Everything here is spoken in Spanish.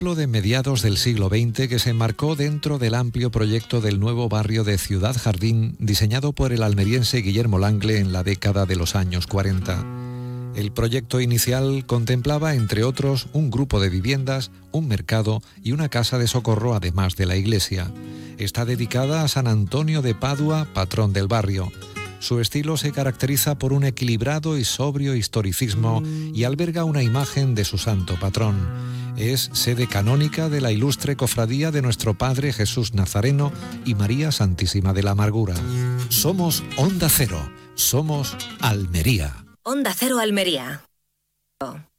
De mediados del siglo XX que se enmarcó dentro del amplio proyecto del nuevo barrio de Ciudad Jardín diseñado por el almeriense Guillermo Langle en la década de los años 40. El proyecto inicial contemplaba, entre otros, un grupo de viviendas, un mercado y una casa de socorro, además de la iglesia. Está dedicada a San Antonio de Padua, patrón del barrio. Su estilo se caracteriza por un equilibrado y sobrio historicismo y alberga una imagen de su santo patrón. Es sede canónica de la ilustre cofradía de nuestro Padre Jesús Nazareno y María Santísima de la Amargura. Somos Onda Cero, somos Almería. Onda Cero Almería.